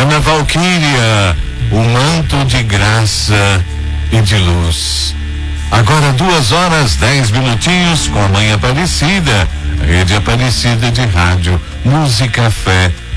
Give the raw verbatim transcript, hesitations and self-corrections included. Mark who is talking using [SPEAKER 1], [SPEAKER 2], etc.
[SPEAKER 1] Ana Valquíria, o manto de graça e de luz. Agora duas horas, dez minutinhos com a Mãe Aparecida, Rede Aparecida de Rádio, Música, Fé